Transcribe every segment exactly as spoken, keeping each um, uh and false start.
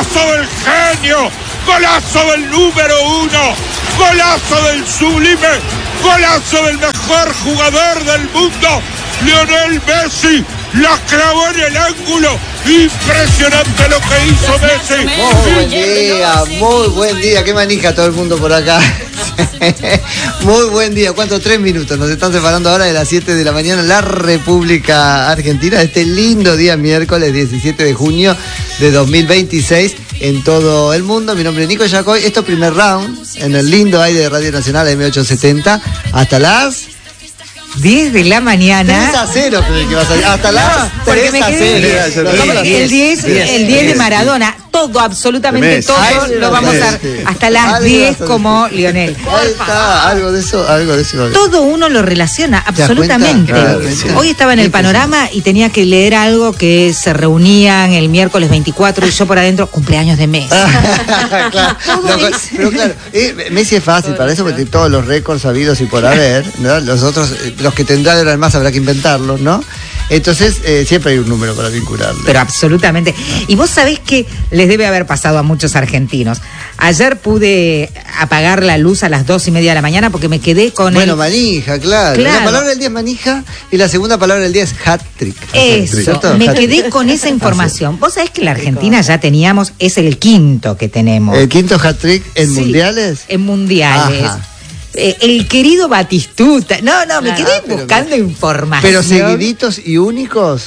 golazo del genio, golazo del número uno, golazo del sublime, golazo del mejor jugador del mundo, Lionel Messi. La clavó en el ángulo. Impresionante lo que hizo Messi. Muy buen día, muy buen día. Qué manija todo el mundo por acá. Muy buen día. ¿Cuántos? Tres minutos. Nos están separando ahora de las siete de la mañana en la República Argentina. Este lindo día miércoles diecisiete de junio de dos mil veintiséis en todo el mundo. Mi nombre es Nico Yacoy. Esto es primer round en el lindo aire de Radio Nacional M ochocientos setenta. Hasta las diez de la mañana. tres a cero, que vas a... hasta las tres a cero. El diez, el diez de Maradona. Todo, absolutamente todo lo vamos a hasta las diez como Lionel. Ahí está, algo de eso, algo de eso. Todo uno lo relaciona, absolutamente. Claro, hoy estaba en el Panorama y tenía que leer algo que se reunían el miércoles veinticuatro y yo por adentro, cumpleaños de Messi. Claro, no, pero claro, eh, Messi es fácil para eso porque todos los récords habidos y por haber, ¿no? Los otros, los que tendrán ahora más habrá que inventarlos, ¿no? Entonces, eh, siempre hay un número para vincularlo. Pero absolutamente. Y vos sabés que les debe haber pasado a muchos argentinos. Ayer pude apagar la luz a las dos y media de la mañana porque me quedé con Bueno, el... manija, claro. claro. La palabra del día es manija y la segunda palabra del día es hat-trick. Eso, ¿cierto? Me quedé con esa información. Vos sabés que la Argentina ya teníamos, es el quinto que tenemos. ¿El quinto hat-trick en sí, mundiales? En mundiales. Ajá. Eh, el querido Batistuta. No, no, me quedé ah, buscando pero, información. ¿Pero seguiditos y únicos?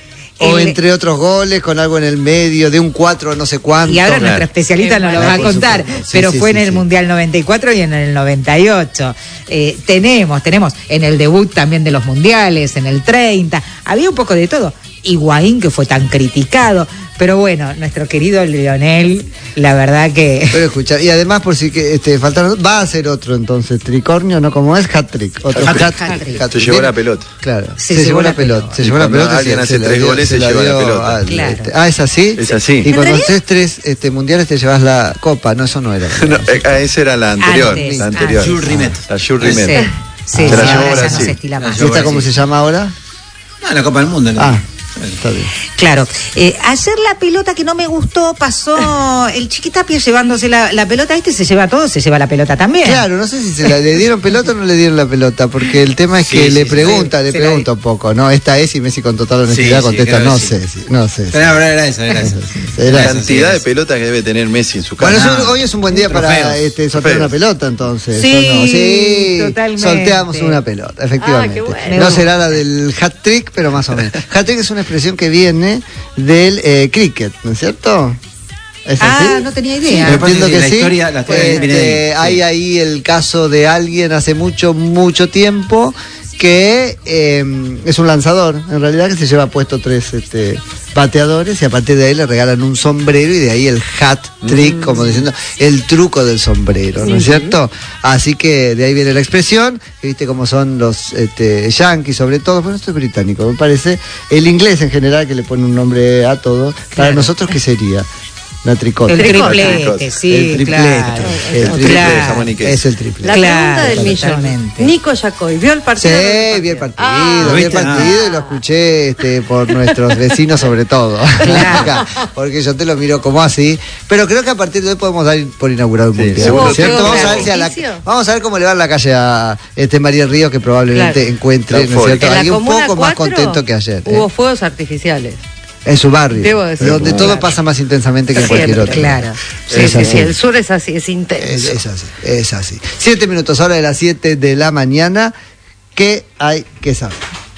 O el, entre otros goles, con algo en el medio, de un cuatro no sé cuánto. Y ahora claro. Nuestro especialista nos lo va a contar. Sí, pero sí, fue sí, en el sí. Mundial noventa y cuatro y en el noventa y ocho. Eh, tenemos, tenemos en el debut también de los mundiales, en el treinta. Había un poco de todo. Higuaín, que fue tan criticado. Pero bueno, nuestro querido Lionel, la verdad que... Pero escucha, y además por si que este, faltaron, va a ser otro entonces, tricornio, ¿no? Como es hat-trick. Otro hat-trick. Se llevó la pelota. Claro, se, se llevó la pelota. pelota. Se llevó la pelota. Alguien hace tres dio, goles, se, se lleva la pelota. Al, claro. este, ah, ¿es así? Es así. Y cuando haces tres este, mundiales te llevas la copa, no, eso no era. No, esa era la anterior. Antes, la anterior. Ah, Jules Rimet. La Jules Rimet. Sí, se la llevó Brasil. ¿Y esta cómo se llama ahora? Ah, la Copa del Mundo. Ah. Está bien. Claro, eh, ayer la pelota que no me gustó pasó el Chiquitapia llevándose la, la pelota, este se lleva todo, se lleva la pelota también. Claro, no sé si se la, le dieron pelota o no le dieron la pelota, porque el tema es que sí, le sí, pregunta, sí, le pregunta un poco, ¿no? Esta es y Messi con total honestidad sí, contesta, sí, claro, no, sí. sé, sí, no sé, Pero era, era eso, era eso. Era la cantidad eso, sí, de pelotas que debe tener Messi en su casa. Bueno, eso, hoy es un buen día para este, sortear una pelota, entonces. Sí, no? sí, totalmente. Sorteamos una pelota, efectivamente. Ah, bueno. No será la del hat-trick, pero más o menos. Hat-trick es una expresión que viene del eh, cricket, ¿no es cierto? ¿Es así? Ah, no tenía idea. Sí, entiendo que la sí. Historia, la historia este, de hay sí. ahí el caso de alguien hace mucho, mucho tiempo que eh, es un lanzador, en realidad, que se lleva puesto tres este, bateadores y a partir de ahí le regalan un sombrero y de ahí el hat trick, mm. como diciendo, el truco del sombrero, ¿no sí. es cierto? Así que de ahí viene la expresión, que viste cómo son los este, yankees sobre todo, bueno, esto es británico, me parece, el inglés en general que le pone un nombre a todo, para claro. nosotros, ¿qué sería? La tricota. El triplete, sí, el triplete, claro. El triplete, claro. Es el triplete. La claro, pregunta del millón. Nico Yacoy, ¿vio el partido? Sí, vi el partido, ah, vi el partido ah. y lo escuché este, por nuestros vecinos sobre todo. Claro. Porque yo te lo miro como así. Pero creo que a partir de hoy podemos dar por inaugurado un sí, mundial. ¿Cierto? ¿Cierto? Vamos a ver si a la, vamos a ver cómo le va en la calle a este María Río, que probablemente claro. encuentre, ¿no es cierto? Alguien un poco más contento que ayer. Hubo ¿eh? fuegos artificiales. En su barrio, debo decir, donde claro. todo pasa más intensamente que en cualquier otro. Claro. Sí, sí, sí, el sur es así, es intenso. Es, es así, es así. Siete minutos, hora de las siete de la mañana. ¿Qué hay que saber?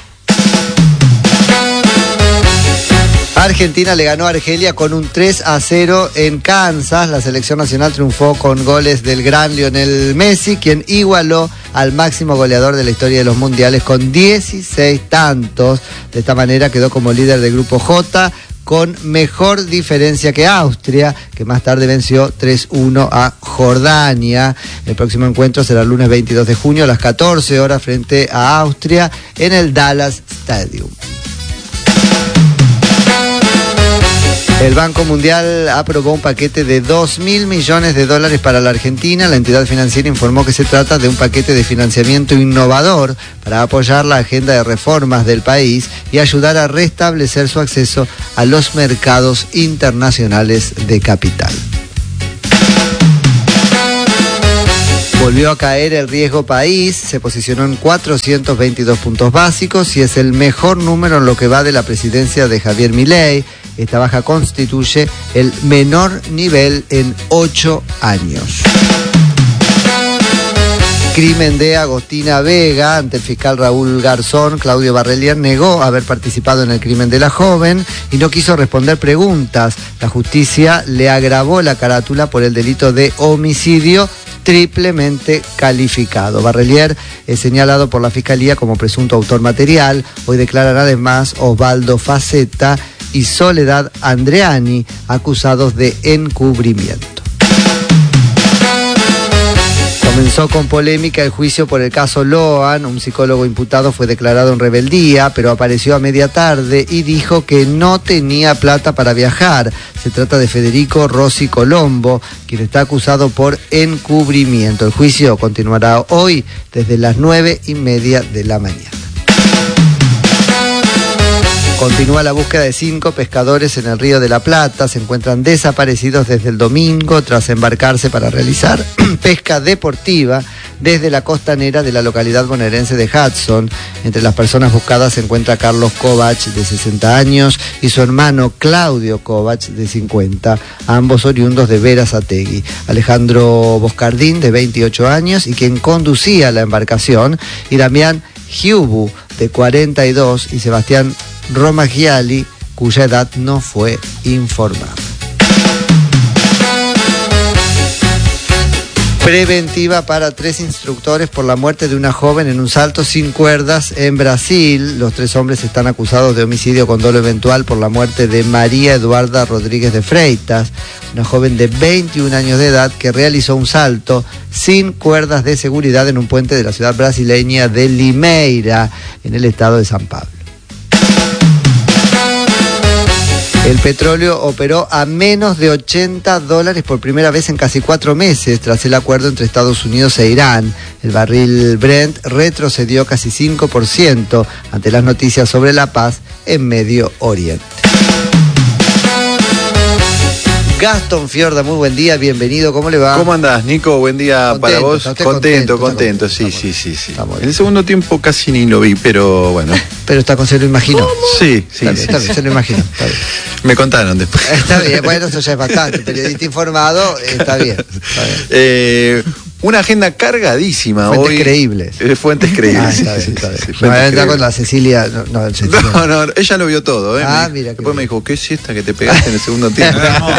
Argentina le ganó a Argelia con un tres a cero en Kansas. La selección nacional triunfó con goles del gran Lionel Messi, quien igualó al máximo goleador de la historia de los mundiales con dieciséis tantos. De esta manera quedó como líder del grupo J con mejor diferencia que Austria, que más tarde venció tres uno a Jordania. El próximo encuentro será el lunes veintidós de junio a las catorce horas frente a Austria en el Dallas Stadium. El Banco Mundial aprobó un paquete de dos mil millones de dólares para la Argentina. La entidad financiera informó que se trata de un paquete de financiamiento innovador para apoyar la agenda de reformas del país y ayudar a restablecer su acceso a los mercados internacionales de capital. Volvió a caer el riesgo país, se posicionó en cuatrocientos veintidós puntos básicos y es el mejor número en lo que va de la presidencia de Javier Milei. Esta baja constituye el menor nivel en ocho años. Crimen de Agostina Vega. Ante el fiscal Raúl Garzón, Claudio Barrelier negó haber participado en el crimen de la joven y no quiso responder preguntas. La justicia le agravó la carátula por el delito de homicidio triplemente calificado. Barrelier es señalado por la Fiscalía como presunto autor material. Hoy declaran además Osvaldo Faceta y Soledad Andreani, acusados de encubrimiento. Comenzó con polémica el juicio por el caso Loan. Un psicólogo imputado fue declarado en rebeldía, pero apareció a media tarde y dijo que no tenía plata para viajar. Se trata de Federico Rossi Colombo, quien está acusado por encubrimiento. El juicio continuará hoy desde las nueve y media de la mañana. Continúa la búsqueda de cinco pescadores en el Río de la Plata. Se encuentran desaparecidos desde el domingo tras embarcarse para realizar pesca deportiva desde la costanera de la localidad bonaerense de Hudson. Entre las personas buscadas se encuentra Carlos Kovac, de sesenta años, y su hermano Claudio Kovac, de cincuenta, ambos oriundos de Berazategui. Alejandro Boscardín, de veintiocho años, y quien conducía la embarcación, y Damián Giubu, de cuarenta y dos, y Sebastián Romagiali, cuya edad no fue informada. Preventiva para tres instructores por la muerte de una joven en un salto sin cuerdas en Brasil. Los tres hombres están acusados de homicidio con dolo eventual por la muerte de María Eduarda Rodríguez de Freitas, una joven de veintiún años de edad que realizó un salto sin cuerdas de seguridad en un puente de la ciudad brasileña de Limeira, en el estado de San Pablo. El petróleo operó a menos de ochenta dólares por primera vez en casi cuatro meses tras el acuerdo entre Estados Unidos e Irán. El barril Brent retrocedió casi cinco por ciento ante las noticias sobre la paz en Medio Oriente. Gastón Fiorda, muy buen día, bienvenido, ¿cómo le va? ¿Cómo andás, Nico? Buen día contento, para vos. Contento, contento, contento, sí, sí, sí, sí. En el segundo tiempo casi ni lo vi, pero bueno. Pero está con se lo imaginó. Sí, sí, está bien, sí, está bien, sí. se lo imaginó. Está bien. Me contaron después. Está bien, bueno, eso ya es bastante. Periodista informado, está bien. Está bien. Eh, Una agenda cargadísima fuentes hoy. Creíbles. Eh, fuentes creíbles. Ah, sí, está bien, sí, está bien. sí, No, fuentes está creíbles. con la Cecilia. No, no, Cecilia. No, no, ella lo vio todo, ¿eh? Ah, Me- mira qué Después bien. me dijo, ¿qué siesta que te pegaste en el segundo tiempo?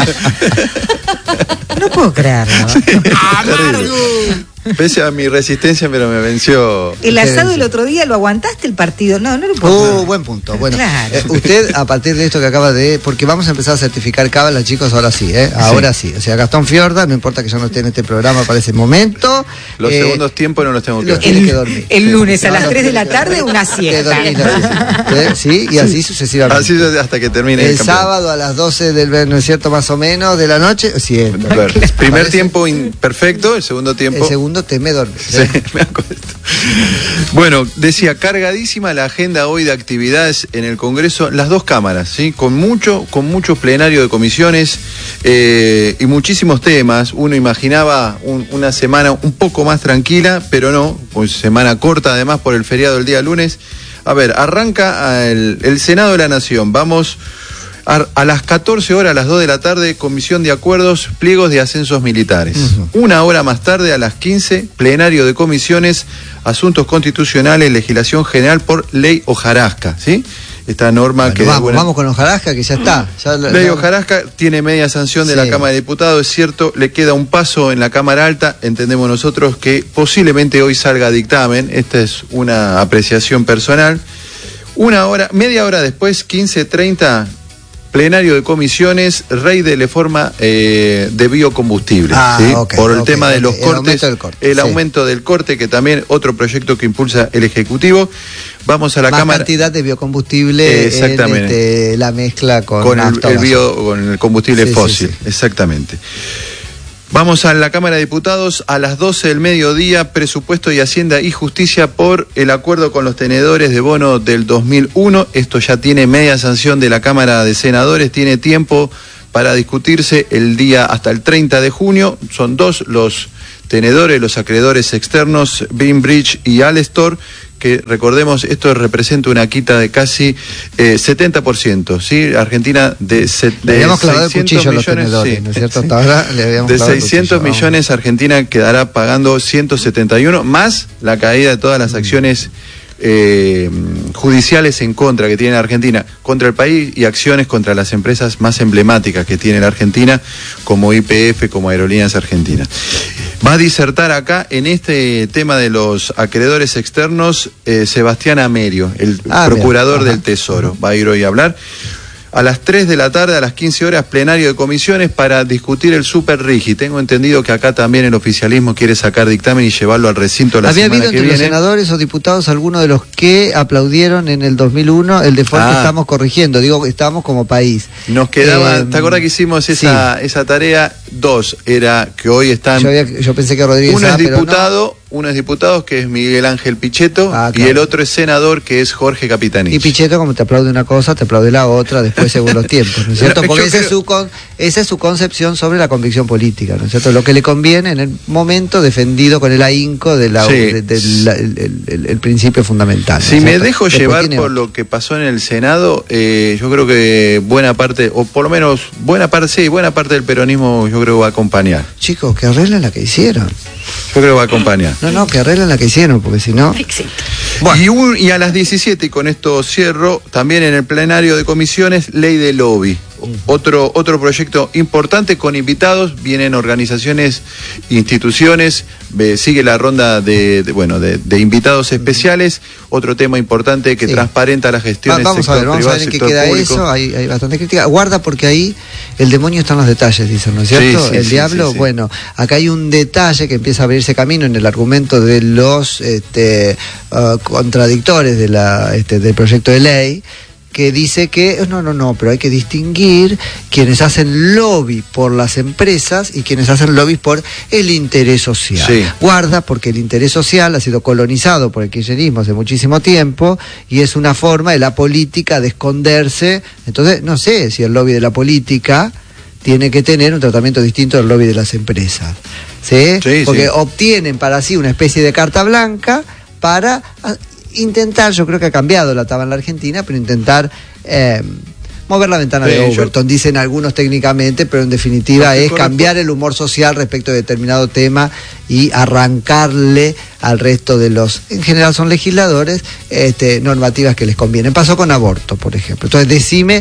No puedo creerlo. Terrible. Pese a mi resistencia, pero me venció. El asado el otro día, ¿lo aguantaste el partido? No, no lo puedo Oh, creer. buen punto. Bueno, Claro. eh, usted, a partir de esto que acaba de... Porque vamos a empezar a certificar cábala, chicos, ahora sí, ¿eh? Ahora sí. O sea, Gastón Fiorda, no importa que yo no esté en este programa para ese momento. Los eh, segundos tiempos no los tengo que los ver. tiene que dormir. El lunes a No, las no, tres de la tiene que tarde, dormir. una Que siesta. dormir, ¿eh? Sí, y así sucesivamente. Así es hasta que termine el, El campeonato. sábado a las doce del, ¿no es cierto?, más o menos, de la noche, siento. A ver, primer Parece- tiempo imperfecto, el segundo tiempo. El segundo te me dormís. Sí, me acuerdo. Bueno, decía, cargadísima la agenda hoy de actividades en el Congreso, las dos cámaras, ¿sí? Con mucho, con mucho plenario de comisiones eh, y muchísimos temas. Uno imaginaba un- una semana un poco más tranquila, pero no, pues semana corta además por el feriado del día lunes. A ver, arranca el, el Senado de la Nación. Vamos a, a las catorce horas, a las dos de la tarde, Comisión de Acuerdos, pliegos de ascensos militares. Uh-huh. Una hora más tarde, a las quince, plenario de comisiones, asuntos constitucionales, legislación general por ley hojarasca, ¿sí? Esta norma Bueno, que... vamos, bueno, vamos con hojarasca, que ya está. Ya, ley ya- hojarasca tiene media sanción de Sí. la Cámara de Diputados, es cierto, le queda un paso en la Cámara Alta, entendemos nosotros que posiblemente hoy salga dictamen, esta es una apreciación personal. Una hora, media hora después, quince treinta, plenario de comisiones, Rey de la forma eh, de biocombustible, ah, ¿sí? okay, por el okay, tema de okay. los El cortes, aumento del corte, el sí. aumento del corte, que también otro proyecto que impulsa el Ejecutivo. Vamos a la Más Cámara. cantidad de biocombustible Exactamente. en este, la mezcla con, con el, nafta, el gasolina. bio, con el combustible Sí, fósil, sí, sí. exactamente. Vamos a la Cámara de Diputados a las doce del mediodía, Presupuesto y Hacienda y Justicia por el acuerdo con los tenedores de bono del dos mil uno. Esto ya tiene media sanción de la Cámara de Senadores, tiene tiempo para discutirse el día hasta el treinta de junio. Son dos los tenedores, los acreedores externos, Bainbridge y Alstor, que recordemos, esto representa una quita de casi eh, setenta por ciento, ¿sí? Argentina de, se, de Le habíamos clavado el seiscientos cuchillo a los millones, tenedores, sí, ¿no es cierto? sí. Hasta ahora le habíamos De clavado el seiscientos cuchillo, millones, Argentina quedará pagando ciento setenta y uno, más la caída de todas las acciones eh, judiciales en contra que tiene Argentina contra el país y acciones contra las empresas más emblemáticas que tiene la Argentina, como Y P F, como Aerolíneas Argentinas. Va a disertar acá en este tema de los acreedores externos eh, Sebastián Amerio, el Ah, procurador mira. del Tesoro. Va a ir hoy a hablar. A las tres de la tarde, a las quince horas, plenario de comisiones para discutir el Super Rigi. Tengo entendido que acá también el oficialismo quiere sacar dictamen y llevarlo al recinto la ¿Había semana habido que entre los viene. senadores o diputados algunos de los que aplaudieron en el dos mil uno el default Ah. que estamos corrigiendo? Digo que estamos como país. Nos quedaba, Eh, ¿te acordás que hicimos esa, esa tarea? Dos, era que hoy están... Yo, había- yo pensé que Rodríguez Uno es ah, pero no. diputado, uno es diputado, que es Miguel Ángel Pichetto, Ah, y claro. el otro es senador, que es Jorge Capitanich. Y Pichetto, como te aplaude una cosa, te aplaude la otra, después según los tiempos, ¿no es cierto? Pero Porque yo esa, creo- es su con, esa es su concepción sobre la convicción política, ¿no es cierto? Lo que le conviene en el momento, defendido con el ahínco de la, Sí. de- del la- el, el- el- el principio fundamental. ¿no Si es me cierto? dejo Después llevar tiene por otro. lo que pasó en el Senado, eh, yo creo que buena parte, o por lo menos buena parte, sí, buena parte del peronismo yo creo que va a acompañar. Chicos, que arreglen la que hicieron. Yo creo que va a acompañar. No, no, que arreglen la que hicieron, porque si no... Y, un- y a las diecisiete, y con esto cierro, también en el plenario de comisiones, ley de lobby. Otro, otro proyecto importante con invitados, vienen organizaciones, instituciones, ve- sigue la ronda de, de, bueno, de, de invitados especiales, otro tema importante que Sí. transparenta la gestión Va- del vamos a sector ver, vamos a privado, ver en qué sector queda público. eso, hay, hay bastante crítica. Guarda porque ahí el demonio está en los detalles, dicen, ¿no es cierto? Sí, sí, el sí, diablo, sí, sí. bueno, acá hay un detalle que empieza a abrirse camino en el argumento de los este, uh, contradictores de la, este, del proyecto de ley, que dice que, no, no, no, pero hay que distinguir quienes hacen lobby por las empresas y quienes hacen lobby por el interés social. Sí. Guarda, porque el interés social ha sido colonizado por el kirchnerismo hace muchísimo tiempo y es una forma de la política de esconderse. Entonces, no sé si el lobby de la política tiene que tener un tratamiento distinto del lobby de las empresas. ¿Sí? Sí, Porque sí. obtienen para sí una especie de carta blanca para ah, intentar, yo creo que ha cambiado la taba en la Argentina, pero intentar eh, mover la ventana Sí, de yo- Overton, dicen algunos técnicamente, pero en definitiva Lo que es corresponde- cambiar el humor social respecto de determinado tema y arrancarle al resto de los, en general son legisladores, este, normativas que les convienen. Pasó con aborto, por ejemplo. Entonces decime,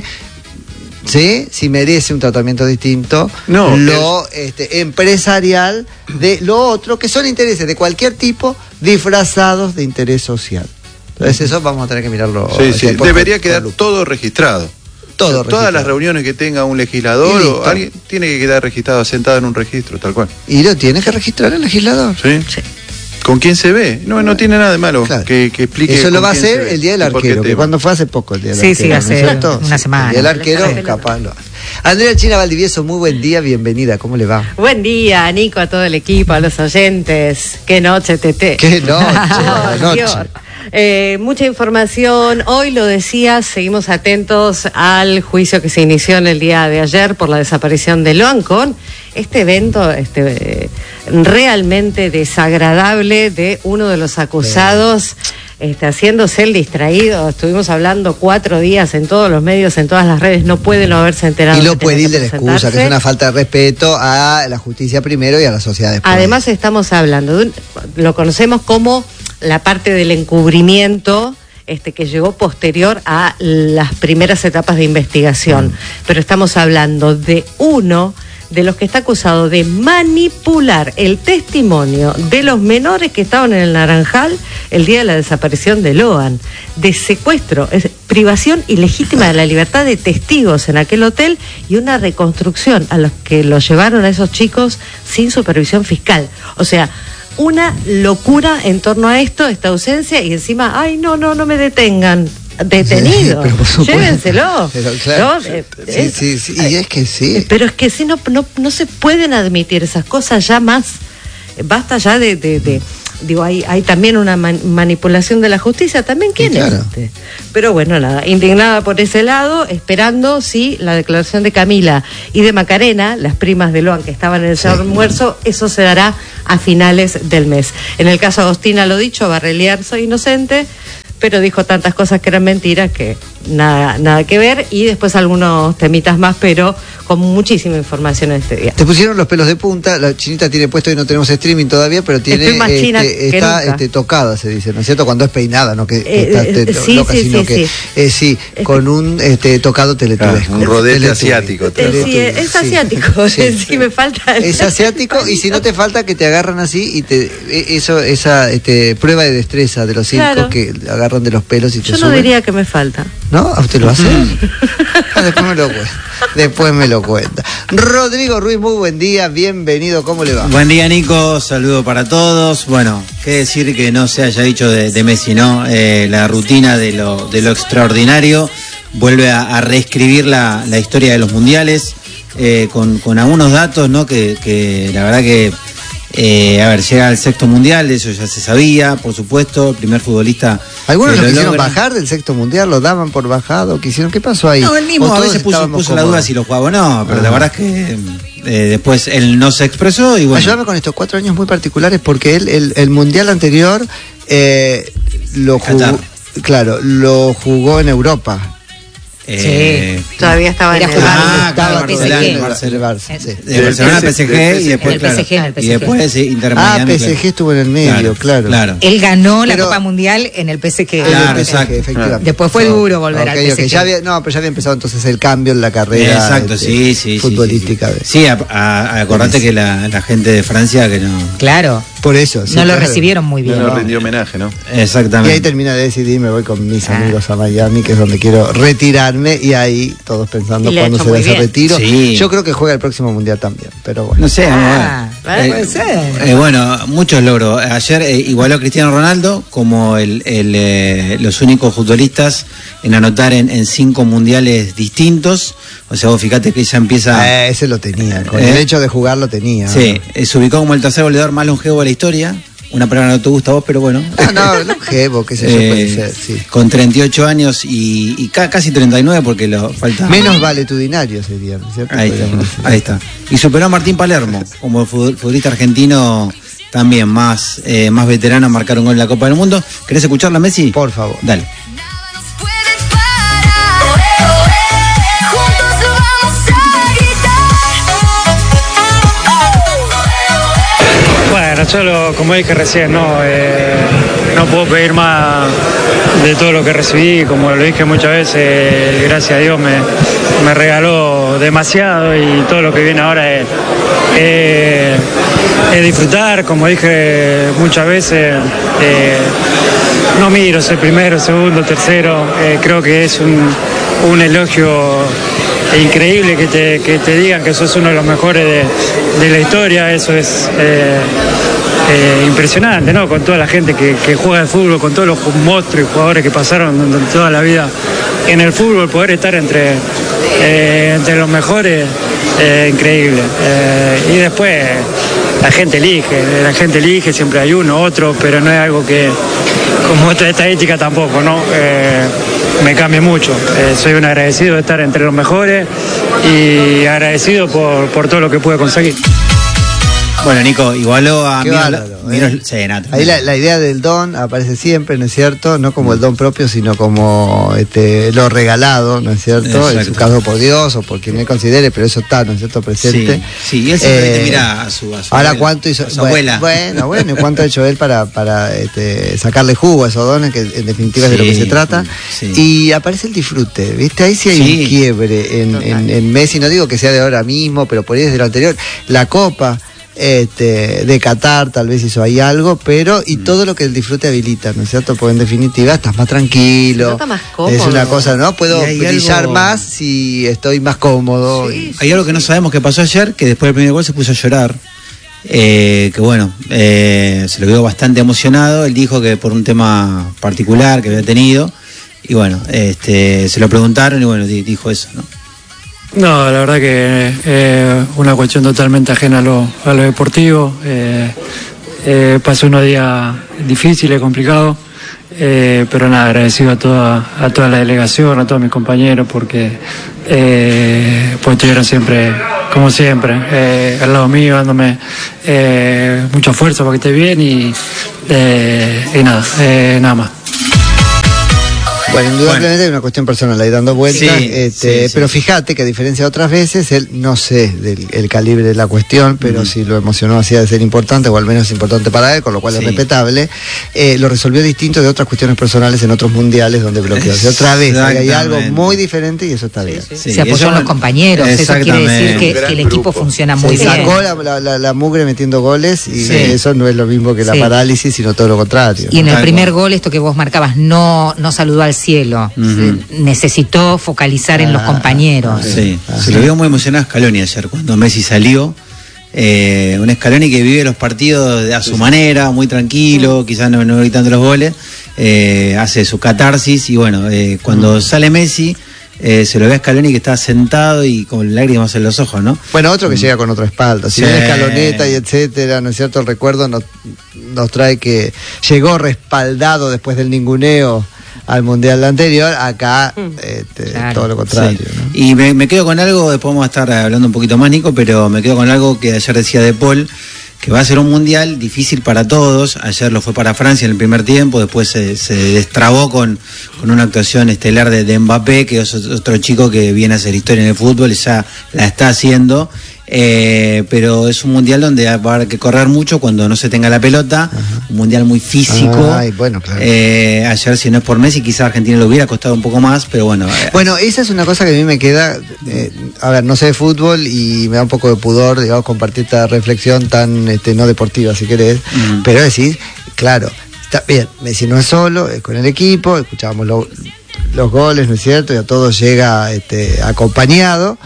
¿sí? Si merece un tratamiento distinto No, lo este, empresarial de lo otro, que son intereses de cualquier tipo disfrazados de interés social. Entonces eso vamos a tener que mirarlo. Sí, este, sí, por- debería por quedar lupa. todo registrado. Todo O sea, registrado. Todas las reuniones que tenga un legislador Y o listo. alguien tiene que quedar registrado, sentado en un registro, tal cual. Y lo tiene que registrar el legislador. ¿Sí? ¿Con quién se ve? No, no tiene nada de malo Claro. que, que explique. Eso lo con va a quién se hacer ve el día del y por qué arquero, que tema. cuando fue hace poco el día del Sí, arquero. sí, ¿no es hace cierto? una Sí, semana. El día del arquero, capaz lo hace. Andrea China Valdivieso, muy buen día, bienvenida, ¿cómo le va? Buen día, Nico, a todo el equipo, a los oyentes. Qué noche, Tete. Qué noche, Por noche. Dios. Eh, mucha información. Hoy lo decía, seguimos atentos al juicio que se inició en el día de ayer por la desaparición de Loancon. Este evento este, eh, realmente desagradable de uno de los acusados. Este, haciéndose el distraído, estuvimos hablando cuatro días en todos los medios, en todas las redes, no puede no haberse enterado. Y lo que tenía puede ir que de la excusa, que presentarse. es una falta de respeto a la justicia primero y a la sociedad después. Además estamos hablando, de un- lo conocemos como la parte del encubrimiento este, que llegó posterior a las primeras etapas de investigación, pero estamos hablando de uno de los que está acusado de manipular el testimonio de los menores que estaban en el Naranjal el día de la desaparición de Loan, de secuestro, es, privación ilegítima de la libertad de testigos en aquel hotel y una reconstrucción a los que los llevaron a esos chicos sin supervisión fiscal. O sea, una locura en torno a esto, esta ausencia, y encima, ay, no, no, no me detengan. Detenido, sí, llévenselo. Pero claro, ¿no? Eh, sí, es, sí, sí, y es que sí. Pero es que sí, no, no, no se pueden admitir esas cosas ya más. Basta ya de, de, de digo, hay, hay también una man, manipulación de la justicia, también quién sí, claro. es este. Pero bueno, nada, indignada por ese lado, esperando si la declaración de Camila y de Macarena, las primas de Loan que estaban en el sí. almuerzo, eso se dará a finales del mes. En el caso de Agostina, lo dicho, Barreliar, soy inocente, pero dijo tantas cosas que eran mentiras que nada, nada que ver, y después algunos temitas más, pero con muchísima información en este día. Te pusieron los pelos de punta, la chinita tiene puesto y no tenemos streaming todavía, pero tiene Estoy más este, china que está nunca. Este, tocada, se dice, ¿no es cierto? Cuando es peinada, no que, que eh, está te, eh, sí, loca, sí, sino sí, que sí. Eh, sí, con un este, tocado teletubesco. Ah, un rodete Teletubby. asiático. Eh, sí, es Sí. asiático, Sí. sí, me falta. Es asiático, y si no te falta que te agarran así y te eso esa este, prueba de destreza de los circos, Claro. que agarran de los pelos y te Yo suben. no diría que me falta. ¿No? ¿A usted lo hace? Ah, después me lo cuenta. Después me lo cuenta. Rodrigo Ruiz, muy buen día, bienvenido, ¿cómo le va? Buen día, Nico, saludo para todos. Bueno, qué decir que no se haya dicho de, de Messi, ¿no? Eh, la rutina de lo, de lo extraordinario vuelve a, a reescribir la, la historia de los mundiales, eh, con, con algunos datos, ¿no? Que, que la verdad que, eh, a ver, llega al sexto mundial, eso ya se sabía, por supuesto, el primer futbolista. Algunos que lo quisieron logra. bajar del sexto mundial, lo daban por bajado, quisieron, ¿qué pasó ahí? No, él mismo ¿O a todos veces puso, estábamos puso la duda cómodos? si lo jugaba o no, pero Ah. la verdad es que eh, después él no se expresó y bueno. Ayúdame con estos cuatro años muy particulares, porque él, el, el mundial anterior eh, lo jugó, Qatar. claro, lo jugó en Europa. Eh, Todavía estaba Era en el jugar. Ah, Estaba claro, P S G. Barcelona, El Barcelona. Barça, sí. De Barcelona P S G y después, En el claro, P S G, en el P S G. y después sí, Inter Ah, Miami, P S G claro. estuvo en el medio, claro. claro. Él ganó la Pero- Copa Mundial en el P S G. En el Claro, P S G, exacto. efectivamente. Después fue duro volver al Ok, P S G. ok, ya había, no, pero ya había empezado entonces el cambio en la carrera Exacto, este, sí, sí, sí, futbolística. sí, de- sí. Sí, a- a- acordate que la, la gente de Francia que no. Claro. Por eso. sí, no lo claro. recibieron muy No bien. nos ¿no? rindió homenaje, ¿no? Y ahí Exactamente. termina de decidir, me voy con mis Ah. amigos a Miami, que es donde quiero retirarme, y ahí todos pensando Y le ha cuándo hecho se da muy ese bien. retiro. Sí. Yo creo que juega el próximo mundial también, pero bueno. No sé, Ah, vamos a ver. puede ser. eh, bueno, muchos logros. Ayer eh, igualó a Cristiano Ronaldo como el, el, eh, los únicos futbolistas en anotar en, en cinco mundiales distintos. O sea, vos fíjate que ya empieza. Eh, ese lo tenía, con Eh. el hecho de jugar lo tenía. Sí, eh, se ubicó como el tercer goleador más longevo de la historia. Una palabra que no te gusta a vos, pero bueno. Ah, no, longevo, qué sé yo, Eh, puede ser, sí. Con treinta y ocho años y, y ca- casi treinta y nueve porque lo falta. Menos valetudinario sería, ¿no es cierto? Ahí, Podríamos decir. ahí está. Y superó a Martín Palermo como fut- futbolista argentino también más, eh, más veterano a marcar un gol en la Copa del Mundo. ¿Querés escucharla, Messi? Por favor. Dale. Nada nos puede parar. Juntos lo vamos a gritar. Bueno, yo lo, como dije recién, no, eh, no puedo pedir más de todo lo que recibí, como lo dije muchas veces, gracias a Dios me, me regaló demasiado y todo lo que viene ahora es, es- es disfrutar, como dije muchas veces, eh, no miro si primero, segundo, tercero, eh, creo que es un, un elogio increíble que te, que te digan que sos uno de los mejores de, de la historia, eso es eh, eh, impresionante, ¿no? Con toda la gente que, que juega al fútbol, con todos los monstruos y jugadores que pasaron durante toda la vida en el fútbol, poder estar entre, eh, entre los mejores, eh, increíble. Eh, y después la gente elige, la gente elige, siempre hay uno, otro, pero no es algo que, como esta estadística tampoco, ¿no? Eh, me cambia mucho. Eh, soy un agradecido de estar entre los mejores y agradecido por, por todo lo que pude conseguir. Bueno, Nico, igualó a Qué Miro, bárbaro, Miro- ¿eh? sí, nada, Ahí la, la idea del don aparece siempre, ¿no es cierto? No como el don propio, sino como este, lo regalado, ¿no es cierto? Exacto. En su caso por Dios o por quien él considere, pero eso está, ¿no es cierto? Presente. Sí, sí, y él siempre Eh, mira a su, a su Ahora, abuela, ¿cuánto hizo? a su Bueno, abuela. Bueno, bueno, ¿y cuánto ha hecho él para, para este, sacarle jugo a esos dones, que en definitiva es de lo que Sí, se trata? sí. Y aparece el disfrute, ¿viste? Ahí sí hay Sí. un quiebre en, en, en Messi, no digo que sea de ahora mismo, pero por ahí desde lo anterior. La Copa este, de Qatar tal vez hizo ahí algo, pero y Mm. todo lo que el disfrute habilita, ¿no es cierto? Porque en definitiva estás más tranquilo. Se nota más cómodo. Es una cosa, ¿no? Puedo Y hay brillar algo- más si estoy más cómodo. Sí. Hay algo que no sabemos que pasó ayer, que después del primer gol se puso a llorar. Eh, que bueno, eh, se lo vio bastante emocionado. Él dijo que por un tema particular que había tenido. Y bueno, este, se lo preguntaron y bueno, di- dijo eso, ¿no? No, la verdad que es eh, una cuestión totalmente ajena a lo, a lo deportivo. Eh, eh, pasé unos días difíciles, complicados, eh, pero nada, agradecido a toda, a toda la delegación, a todos mis compañeros, porque eh, pues estuvieron siempre, como siempre, eh, al lado mío, dándome eh, mucha fuerza para que esté bien y, eh, y nada, eh, nada más. Bueno, indudablemente hay una cuestión personal ahí dando vueltas, Sí, este, sí, sí. pero fíjate que a diferencia de otras veces, él no sé del el calibre de la cuestión, pero Ujú. si lo emocionó hacía de ser importante, o al menos importante para él, con lo cual es Sí. respetable, eh, lo resolvió distinto de otras cuestiones personales en otros mundiales donde bloqueó. O sea, otra vez, ahí hay algo Exactamente. muy diferente y eso está bien. Sí, se apoyó eso- en los compañeros, eso quiere decir Exactamente. que, Un gran que el equipo grupo. funciona Se muy bien. sacó la, la- la- la mugre metiendo goles y Sí. eso no es lo mismo que la Sí. parálisis, sino todo lo contrario. Y en el Tal primer cual. gol, esto que vos marcabas, no, no saludó al cielo. Ujú. Se- necesitó focalizar en los Ah, compañeros. Sí, Ah, se sí. lo vio muy emocionado a Scaloni ayer cuando Messi salió. Eh, un Scaloni que vive los partidos a su manera, muy tranquilo, quizás no, no gritando los goles, eh, hace su catarsis y bueno, eh, cuando sale Messi, eh, se lo ve a Scaloni que está sentado y con lágrimas en los ojos, ¿no? Bueno, otro que llega con otra espalda, si Sí. bien Escaloneta y etcétera, ¿no es cierto? El recuerdo nos, nos trae que llegó respaldado después del ninguneo al mundial anterior, acá este, Claro. todo lo contrario. Sí. ¿no? Y me, me quedo con algo, después vamos a estar hablando un poquito más, Nico, pero me quedo con algo que ayer decía De Paul, que va a ser un mundial difícil para todos. Ayer lo fue para Francia en el primer tiempo, después se, se destrabó con, con una actuación estelar de, de Mbappé, que es otro chico que viene a hacer historia en el fútbol y ya la está haciendo. Eh, pero es un mundial donde va a haber que correr mucho cuando no se tenga la pelota, un mundial muy físico. Ay, bueno, claro. Eh, ayer si no es por Messi quizás a Argentina le hubiera costado un poco más, pero bueno. eh, Bueno, esa es una cosa que a mí me queda, eh, a ver, no sé de fútbol y me da un poco de pudor, digamos, compartir esta reflexión tan este, no deportiva, si querés, Ujú. pero decir, claro, está bien, Messi no es solo, es con el equipo, escuchábamos lo- los goles, ¿no es cierto? Y a todos llega este, acompañado,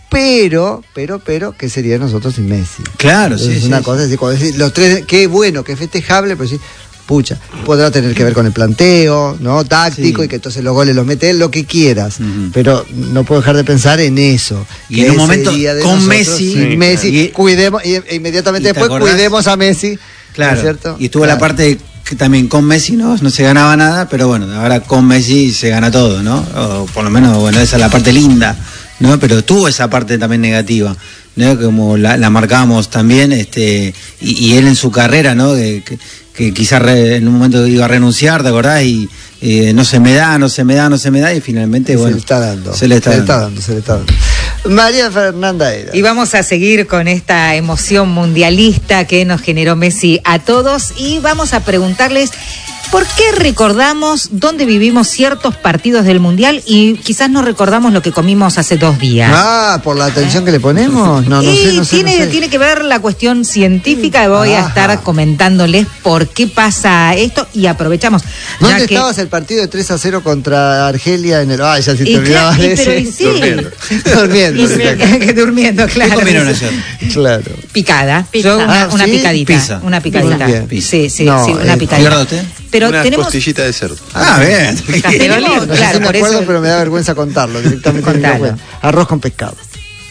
pero, pero, pero, ¿qué sería de nosotros sin Messi? Claro, sí, Es sí, una sí. cosa así, cuando decís, los tres, qué bueno, qué festejable, pero sí, pucha, podrá tener que ver con el planteo, ¿no? Táctico, Sí. y que entonces los goles los mete él, lo que quieras. Ujú. Pero no puedo dejar de pensar en eso. Y que en un ese momento día de con nosotros, Messi, sin sí, Messi, claro. Y- cuidemos, y, e inmediatamente ¿Y te después acordás? cuidemos a Messi. Claro, ¿no es cierto? y estuvo Claro. la parte que también con Messi no, no se ganaba nada, pero bueno, ahora con Messi se gana todo, ¿no? O por lo menos, bueno, esa es la parte linda, ¿no? Pero tuvo esa parte también negativa, ¿no? Como la, la marcábamos también, este, y, y él en su carrera, ¿no? Que, que, que quizás re- en un momento iba a renunciar, ¿te acordás? Y eh, no se me da, no se me da, no se me da, y finalmente, se bueno. le está dando. Se le está dando. dando, se le está dando. María Fernanda era. Y vamos a seguir con esta emoción mundialista que nos generó Messi a todos y vamos a preguntarles por qué recordamos dónde vivimos ciertos partidos del Mundial y quizás no recordamos lo que comimos hace dos días. Ah, por la atención que le ponemos. No, no y sé, no sé, tiene, no sé. tiene que ver la cuestión científica, voy a Ajá. estar comentándoles por qué pasa esto y aprovechamos. ¿Dónde ya que- estabas el partido de tres a cero contra Argelia en el... Ay, ya si te Y olvidabas claro, de y pero ese. y sí. Durmiendo. Durmiendo. Y- sí. que durmiendo, ¿Qué claro. comieron ayer? Claro. Picada, Pizza. Yo una, Ah, una ¿sí? picadita, Pizza. una picadita. Muy bien. Sí, sí, No, sí, una eh, picadita. ¿Ricardo, usted? Pero Una tenemos costillita de cerdo. Ah, bien. Tenemos- No sé claro, si me por acuerdo, eso- pero me da vergüenza contarlo directamente. Contalo. Arroz con pescado.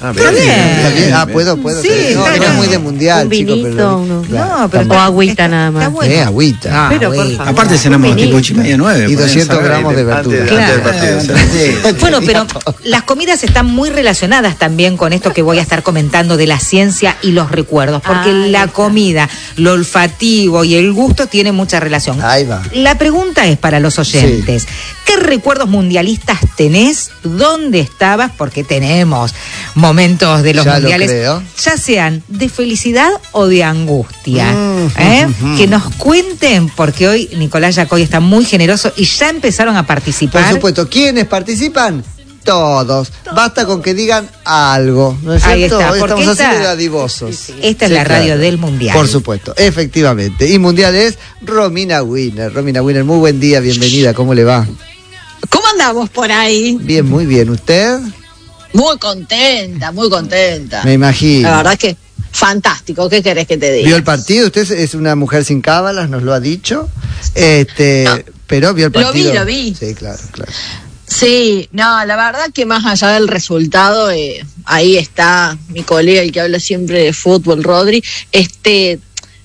Ah, Está bien. ¿Está bien? Ah, puedo, puedo. Sí, no, está no es bien. muy de mundial, Un chicos, vinito, pero. uno. Claro, No, pero O agüita nada más. Está bueno. Eh, agüita. Ah, Pero, por agüita. favor. Aparte cenamos Un tipo vinito. ocho y media, nueve. Y podemos doscientos saber. gramos de Antes, verdura. antes del Claro. partido. Sí. Bueno, pero las comidas están muy relacionadas también con esto que voy a estar comentando de la ciencia y los recuerdos, porque Ahí la está. comida, lo olfativo y el gusto tienen mucha relación. Ahí va. La pregunta es para los oyentes, ¿qué recuerdos mundialistas tenés? ¿Dónde estabas? Porque tenemos momentos de los Ya lo mundiales, creo. ya sean de felicidad o de angustia. Mm, ¿eh? mm, mm. Que nos cuenten, porque hoy Nicolás Yacoy está muy generoso y ya empezaron a participar. Por supuesto, ¿quiénes participan? Todos. Basta con que digan algo, ¿no es Ahí cierto? está, Hoy porque estamos esta- haciendo dadivosos. Esta es Sí, la radio claro. del Mundial. Por supuesto, efectivamente. Y Mundial es Romina Winner. Romina Winner, muy buen día, bienvenida, ¿cómo le va? ¿Cómo andamos por ahí? Bien, muy bien. ¿Usted? Muy contenta, muy contenta. Me imagino. La verdad es que fantástico. ¿Qué querés que te diga? ¿Vio el partido? Usted es una mujer sin cábalas, nos lo ha dicho. Este, No. pero vio el Lo vi, partido. lo vi. Sí, claro, claro. Sí, no, la verdad que más allá del resultado, eh, ahí está mi colega, el que habla siempre de fútbol, Rodri, este,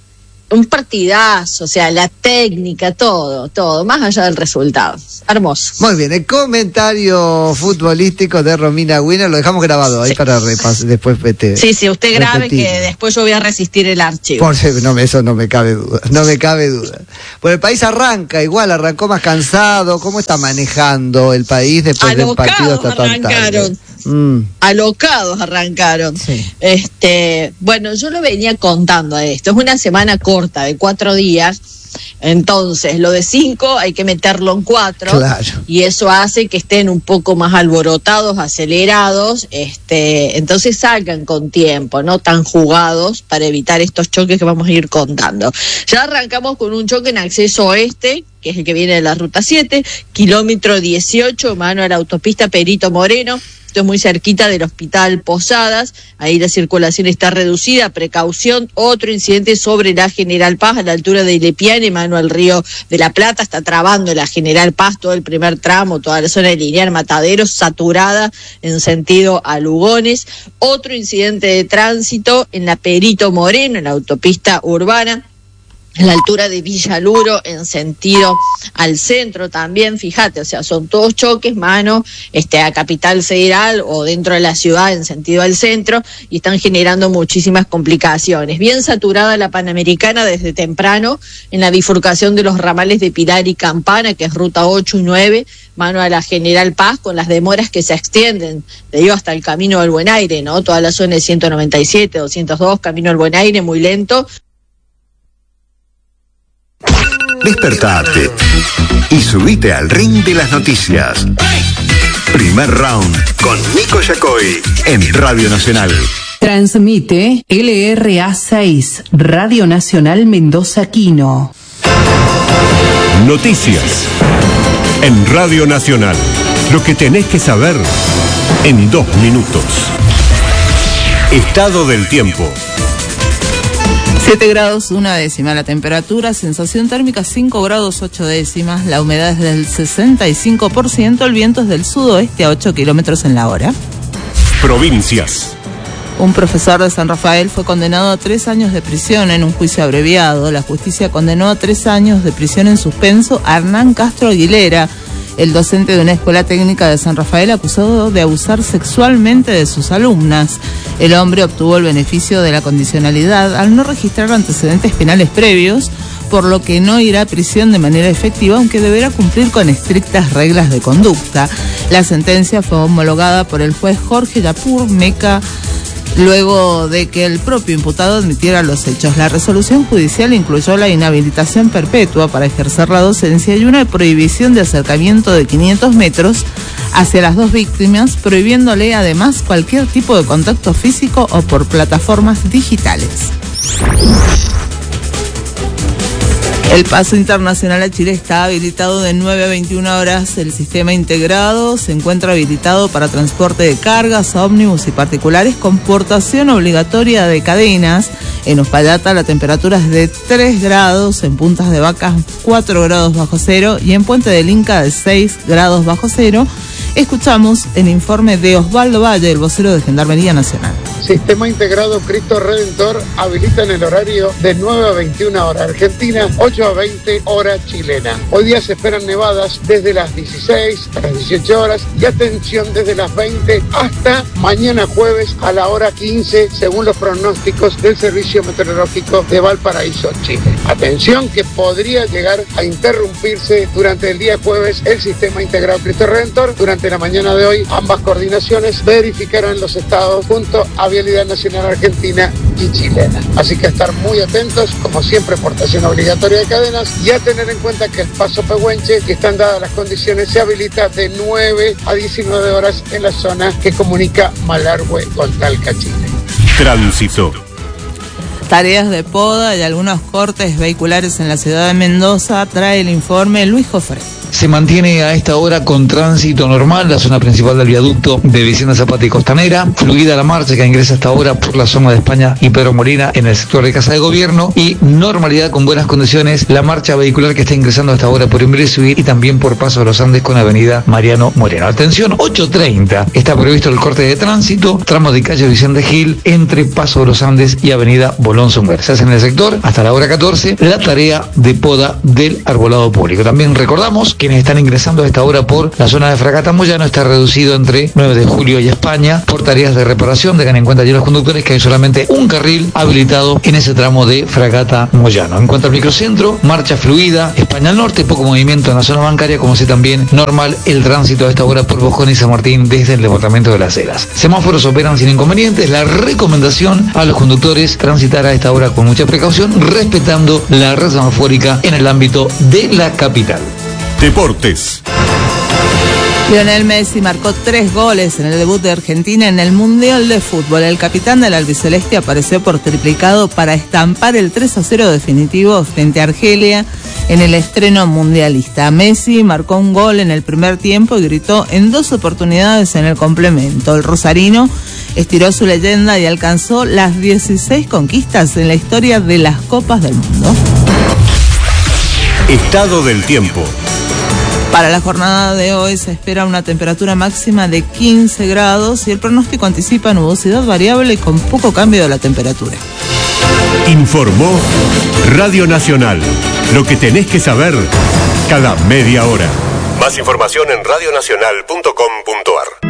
un partidazo, o sea, la técnica, todo, todo, más allá del resultado. Hermoso. Muy bien, el comentario futbolístico de Romina Winner lo dejamos grabado ahí Sí. para repasar después. Este, Sí, sí, usted grabe repetir. que después yo voy a resistir el archivo. Por si- no, me- eso no me cabe duda, no me cabe duda. Bueno, el país arranca igual, arrancó más cansado. ¿Cómo está manejando el país después del Alocados partido hasta tan tarde? arrancaron. Mm, Alocados arrancaron. Sí. Este, bueno, yo lo venía contando a esto. Es una semana corta de cuatro días. Entonces, lo de cinco hay que meterlo en cuatro. Claro. Y eso hace que estén un poco más alborotados, acelerados. Este, entonces salgan con tiempo, no tan jugados, para evitar estos choques que vamos a ir contando. Ya arrancamos con un choque en acceso oeste, que es el que viene de la ruta siete, kilómetro dieciocho, mano a la autopista Perito Moreno. Esto es muy cerquita del Hospital Posadas, ahí la circulación está reducida, precaución. Otro incidente sobre la General Paz a la altura de Ilepiane, mano al Río de la Plata, está trabando la General Paz todo el primer tramo, toda la zona de Lineal Mataderos, saturada en sentido a Lugones. Otro incidente de tránsito en la Perito Moreno, en la autopista urbana, a la altura de Villaluro, en sentido al centro también, fíjate, o sea, son todos choques, mano, este, a Capital Federal o dentro de la ciudad en sentido al centro, y están generando muchísimas complicaciones. Bien saturada la Panamericana desde temprano, en la bifurcación de los ramales de Pilar y Campana, que es ruta ocho y nueve, mano a la General Paz, con las demoras que se extienden, te digo, hasta el Camino del Buen Aire, ¿no? Toda la zona de ciento noventa y siete, doscientos dos, Camino del Buen Aire, muy lento. Despertate y subite al ring de las noticias. Primer round con Nico Yacoy en Radio Nacional. Transmite L R A seis, Radio Nacional Mendoza Quino. Noticias en Radio Nacional. Lo que tenés que saber en dos minutos. Estado del tiempo. siete grados, una décima la temperatura, sensación térmica cinco grados, ocho décimas, la humedad es del sesenta y cinco por ciento, el viento es del sudoeste a ocho kilómetros en la hora. Provincias. Un profesor de San Rafael fue condenado a tres años de prisión en un juicio abreviado. La justicia condenó a tres años de prisión en suspenso a Hernán Castro Aguilera, el docente de una escuela técnica de San Rafael acusado de abusar sexualmente de sus alumnas. El hombre obtuvo el beneficio de la condicionalidad al no registrar antecedentes penales previos, por lo que no irá a prisión de manera efectiva, aunque deberá cumplir con estrictas reglas de conducta. La sentencia fue homologada por el juez Jorge Yapur Meca, luego de que el propio imputado admitiera los hechos. La resolución judicial incluyó la inhabilitación perpetua para ejercer la docencia y una prohibición de acercamiento de quinientos metros hacia las dos víctimas, prohibiéndole además cualquier tipo de contacto físico o por plataformas digitales. El paso internacional a Chile está habilitado de nueve a veintiuna horas. El sistema integrado se encuentra habilitado para transporte de cargas, ómnibus y particulares con portación obligatoria de cadenas. En Uspallata la temperatura es de tres grados, en Puntas de Vacas cuatro grados bajo cero y en Puente del Inca de seis grados bajo cero. Escuchamos el informe de Osvaldo Valle, el vocero de Gendarmería Nacional. Sistema integrado Cristo Redentor habilita en el horario de nueve a veintiuna horas Argentina, ocho a veinte horas chilena. Hoy día se esperan nevadas desde las dieciséis a las dieciocho horas y atención desde las veinte hasta mañana jueves a la hora quince, según los pronósticos del Servicio Meteorológico de Valparaíso, Chile. Atención que podría llegar a interrumpirse durante el día jueves el sistema integrado Cristo Redentor. Durante la mañana de hoy ambas coordinaciones verificarán los estados junto a Vialidad Nacional Argentina y chilena. Así que a estar muy atentos, como siempre, portación obligatoria de cadenas y a tener en cuenta que el paso Pehuenche, que están dadas las condiciones, se habilita de nueve a diecinueve horas en la zona que comunica Malargüe con Talca, Chile. Tránsito. Tareas de poda y algunos cortes vehiculares en la ciudad de Mendoza, trae el informe Luis Jofre. Se mantiene a esta hora con tránsito normal la zona principal del viaducto de Vicente Zapata y Costanera, fluida la marcha que ingresa hasta ahora por la zona de España y Pedro Molina en el sector de Casa de Gobierno, y normalidad con buenas condiciones la marcha vehicular que está ingresando hasta ahora por Imbresuí y también por Paso de los Andes con avenida Mariano Moreno. Atención, ocho treinta está previsto el corte de tránsito, tramo de calle Vicente Gil entre Paso de los Andes y avenida Bolón Zumber. Se hace en el sector hasta la hora catorce la tarea de poda del arbolado público. También recordamos quienes están ingresando a esta hora por la zona de Fragata Moyano está reducido entre nueve de julio y España por tareas de reparación. Tengan en cuenta allí los conductores que hay solamente un carril habilitado en ese tramo de Fragata Moyano. En cuanto al microcentro, marcha fluida, España al norte, poco movimiento en la zona bancaria, como si también normal el tránsito a esta hora por Bojón y San Martín desde el departamento de Las Heras. Semáforos operan sin inconvenientes. La recomendación a los conductores transitar a esta hora con mucha precaución, respetando la red semafórica en el ámbito de la capital. Deportes. Lionel Messi marcó tres goles en el debut de Argentina en el Mundial de Fútbol. El capitán del albiceleste apareció por triplicado para estampar el tres a cero definitivo frente a Argelia en el estreno mundialista. Messi marcó un gol en el primer tiempo y gritó en dos oportunidades en el complemento. El rosarino estiró su leyenda y alcanzó las dieciséis conquistas en la historia de las Copas del Mundo. Estado del tiempo. Para la jornada de hoy se espera una temperatura máxima de quince grados y el pronóstico anticipa nubosidad variable y con poco cambio de la temperatura. Informó Radio Nacional. Lo que tenés que saber cada media hora. Más información en radionacional punto com punto ar.